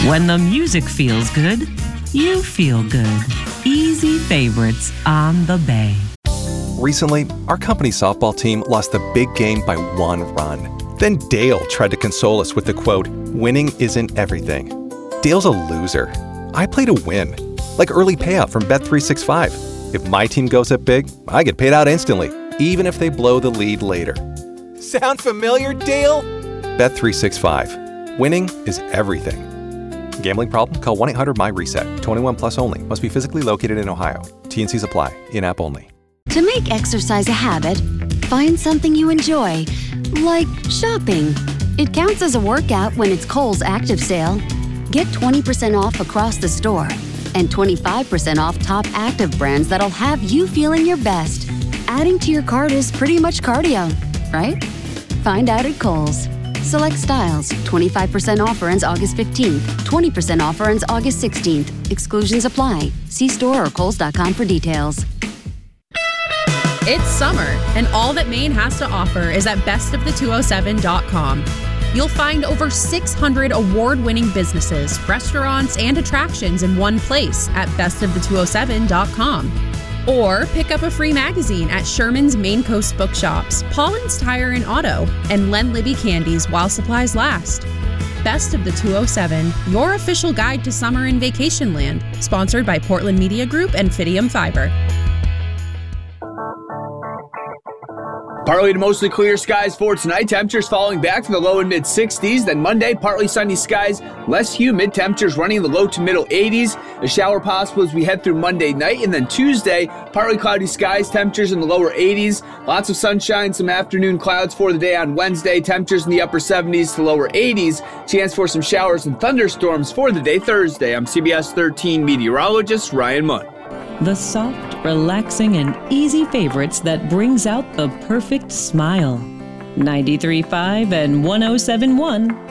When the music feels good, you feel good. Easy favorites on the Bay. Recently, our company softball team lost the big game by 1 run. Then Dale tried to console us with the quote, "Winning isn't everything." Dale's a loser. I play to win. Like early payout from Bet365. If my team goes up big, I get paid out instantly, even if they blow the lead later. Sound familiar, Dale? Bet365. Winning is everything. Gambling problem? Call 1-800-MY-RESET. 21 plus only. Must be physically located in Ohio. T&Cs apply. In-app only. To make exercise a habit, find something you enjoy, like shopping. It counts as a workout when it's Kohl's Active Sale. Get 20% off across the store and 25% off top active brands that'll have you feeling your best. Adding to your cart is pretty much cardio, right? Find out at Kohl's. Select styles. 25% offer ends August 15th. 20% offer ends August 16th. Exclusions apply. See store or kohls.com for details. It's summer, and all that Maine has to offer is at bestofthe207.com. You'll find over 600 award-winning businesses, restaurants, and attractions in one place at bestofthe207.com. Or pick up a free magazine at Sherman's Maine Coast Bookshops, Paulin's Tire and Auto, and Len Libby Candies while supplies last. Best of the 207, your official guide to summer in Vacationland, sponsored by Portland Media Group and Fidium Fiber. Partly to mostly clear skies for tonight. Temperatures falling back to the low and mid 60s. Then Monday, partly sunny skies, less humid. Temperatures running in the low to middle 80s. A shower possible as we head through Monday night. And then Tuesday, partly cloudy skies. Temperatures in the lower 80s. Lots of sunshine, some afternoon clouds for the day on Wednesday. Temperatures in the upper 70s to lower 80s. Chance for some showers and thunderstorms for the day Thursday. I'm CBS 13 meteorologist Ryan Munn. The soft, relaxing, and easy favorites that brings out the perfect smile. 93.5 and 107.1